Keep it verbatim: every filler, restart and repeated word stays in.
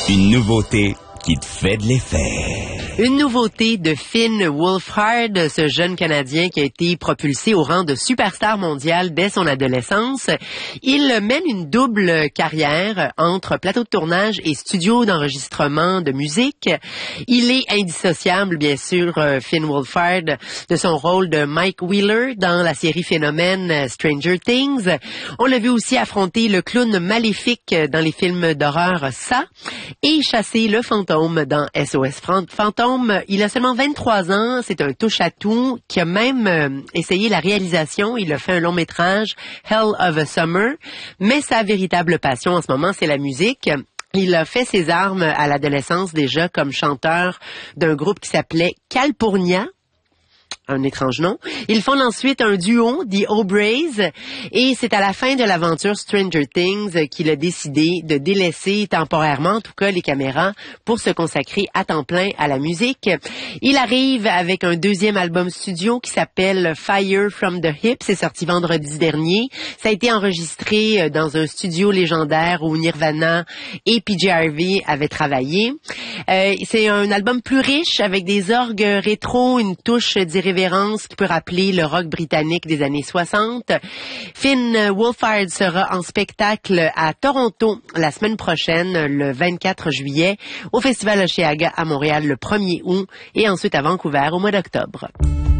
Une nouveauté qui te fait de l'effet. Une nouveauté de Finn Wolfhard, ce jeune Canadien qui a été propulsé au rang de superstar mondial dès son adolescence. Il mène une double carrière entre plateau de tournage et studio d'enregistrement de musique. Il est indissociable, bien sûr, Finn Wolfhard, de son rôle de Mike Wheeler dans la série phénomène Stranger Things. On l'a vu aussi affronter le clown maléfique dans les films d'horreur Ça et chasser le fantôme dans S O S Fantôme. Il a seulement vingt-trois ans, c'est un touche-à-tout qui a même euh, essayé la réalisation. Il a fait un long métrage, Hell of a Summer, mais sa véritable passion en ce moment, c'est la musique. Il a fait ses armes à l'adolescence déjà comme chanteur d'un groupe qui s'appelait Calpurnia. Un étrange nom. Ils fondent ensuite un duo, The O'Brays, et c'est à la fin de l'aventure Stranger Things qu'il a décidé de délaisser temporairement, en tout cas, les caméras pour se consacrer à temps plein à la musique. Il arrive avec un deuxième album studio qui s'appelle Fire from the Hip. C'est sorti vendredi dernier. Ça a été enregistré dans un studio légendaire où Nirvana et P J Harvey avaient travaillé. Euh, c'est un album plus riche avec des orgues rétro, une touche d'irrévérence qui peut rappeler le rock britannique des années soixante. Finn Wolfhard sera en spectacle à Toronto la semaine prochaine, le vingt-quatre juillet, au Festival Osheaga à Montréal le premier août et ensuite à Vancouver au mois d'octobre.